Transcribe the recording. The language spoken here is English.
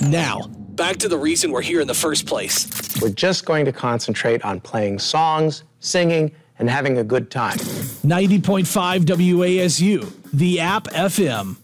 Now, back to the reason we're here in the first place. We're just going to concentrate on playing songs, singing, and having a good time. 90.5 WASU, the App FM.